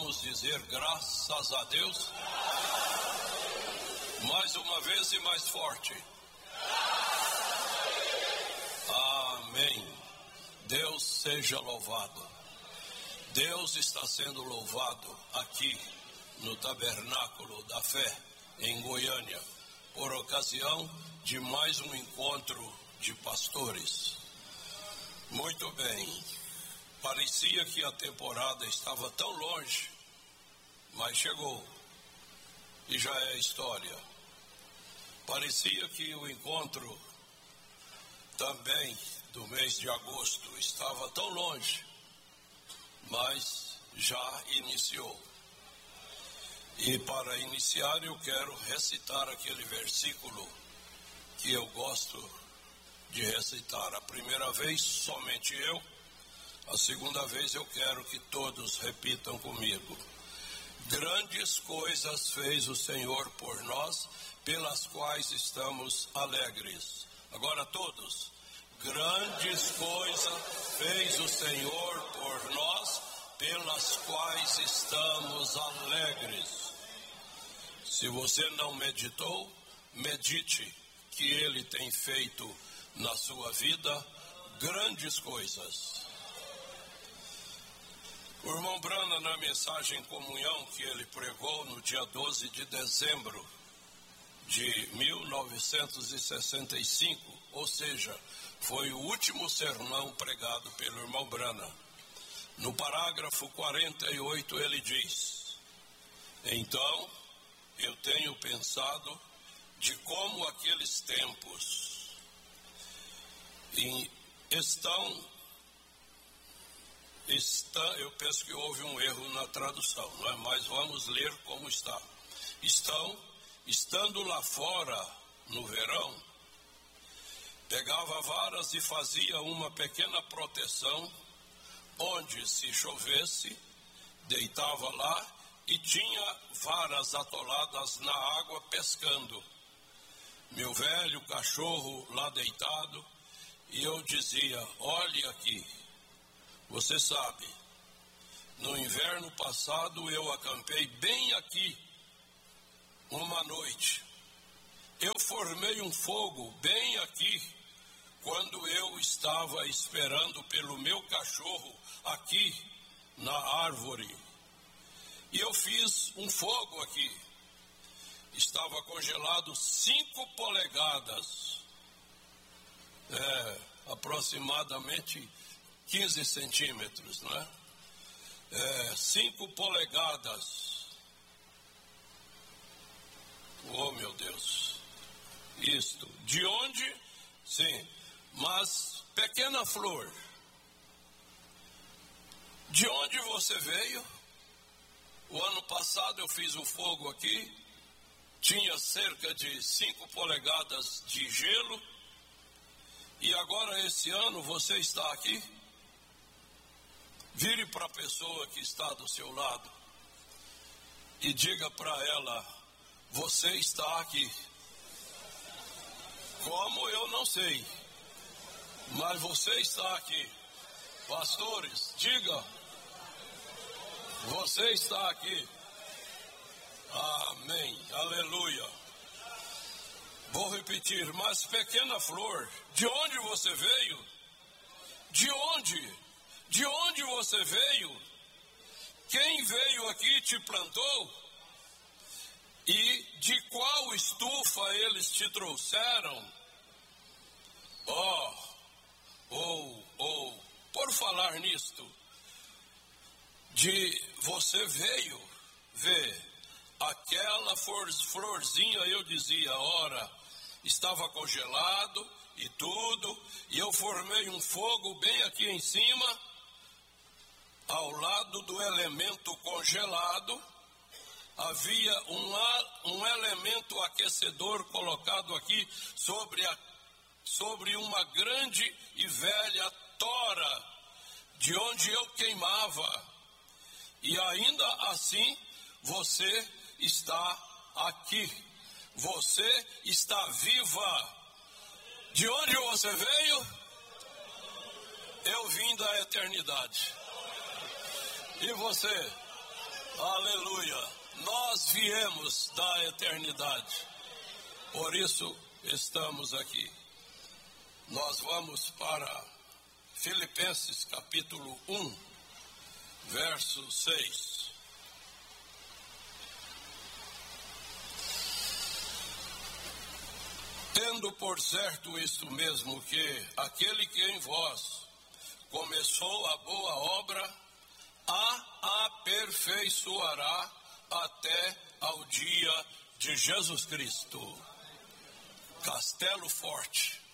Vamos dizer graças a Deus. Mais uma vez e mais forte. Amém. Deus seja louvado. Deus está sendo louvado aqui no Tabernáculo da Fé, em Goiânia, por ocasião de mais um encontro de pastores. Muito bem, parecia que a temporada estava tão longe, mas chegou e já é história. Parecia que o encontro também do mês de agosto estava tão longe, mas já iniciou. E para iniciar eu quero recitar aquele versículo que eu gosto de recitar. A primeira vez somente eu, a segunda vez eu quero que todos repitam comigo. Grandes coisas fez o Senhor por nós, pelas quais estamos alegres. Agora todos. Grandes coisas fez o Senhor por nós, pelas quais estamos alegres. Se você não meditou, medite que Ele tem feito na sua vida grandes coisas. O irmão Brana, na mensagem Comunhão que ele pregou no dia 12 de dezembro de 1965, ou seja, foi o último sermão pregado pelo irmão Brana. No parágrafo 48 ele diz: então eu tenho pensado de como aqueles tempos eu penso que houve um erro na tradução, não é? Mas vamos ler como está. Estando lá fora no verão, pegava varas e fazia uma pequena proteção, onde se chovesse, deitava lá e tinha varas atoladas na água pescando. Meu velho cachorro lá deitado, e eu dizia: olhe aqui, você sabe, no inverno passado eu acampei bem aqui uma noite. Eu formei um fogo bem aqui, quando eu estava esperando pelo meu cachorro aqui na árvore. E eu fiz um fogo aqui. Estava congelado 5 polegadas, aproximadamente 15 centímetros, não é? 5 polegadas. Oh, meu Deus. Isto. De onde? Sim. Mas, pequena flor, de onde você veio? O ano passado eu fiz um fogo aqui, tinha cerca de 5 polegadas de gelo, e agora esse ano você está aqui? Vire para a pessoa que está do seu lado e diga para ela: você está aqui. Como eu não sei, mas você está aqui. Pastores, diga: você está aqui. Amém, aleluia. Vou repetir: mas pequena flor, de onde você veio? De onde? De onde você veio? Quem veio aqui te plantou? E de qual estufa eles te trouxeram? Por falar nisto, de você veio ver aquela florzinha, eu dizia: ora, estava congelado e tudo, e eu formei um fogo bem aqui em cima, ao lado do elemento congelado, havia um elemento aquecedor colocado aqui sobre uma grande e velha tora, de onde eu queimava. E ainda assim, você está aqui. Você está viva. De onde você veio? Eu vim da eternidade. E você? Aleluia. Nós viemos da eternidade. Por isso estamos aqui. Nós vamos para Filipenses capítulo 1, verso 6. Tendo por certo isto mesmo, que aquele que em vós começou a boa obra, a aperfeiçoará até ao dia de Jesus Cristo. Castelo Forte.